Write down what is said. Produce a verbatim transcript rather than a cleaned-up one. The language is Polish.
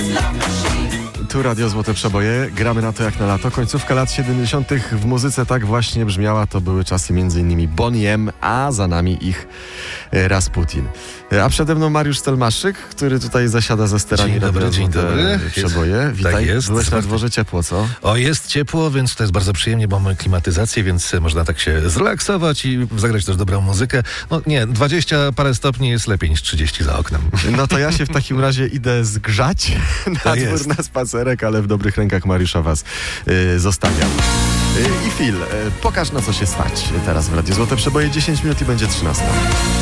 Tu Radio Złote Przeboje, gramy na to jak na lato. Końcówka lat siedemdziesiątych w muzyce tak właśnie brzmiała. To były czasy między innymi Boney M, a za nami ich Rasputin. A przede mną Mariusz Stelmaszyk, który tutaj zasiada za sterami Dzień Radio dobry, dzień Złote dobry. Przeboje. Witaj, Tak jest. byłeś na dworze ciepło, co? O, jest ciepło, więc to jest bardzo przyjemnie, bo mamy klimatyzację, więc można tak się zrelaksować i zagrać też dobrą muzykę. No nie, dwadzieścia parę stopni jest lepiej niż trzydzieści za oknem. No to ja się w takim razie idę zgrzać na Tak dwór, jest. na spacerek, ale w dobrych rękach Mariusza was y, zostawiam. Y, I Phil, y, pokaż na co się stać teraz w Radio Złote Przeboje. dziesięć minut i będzie trzynasta.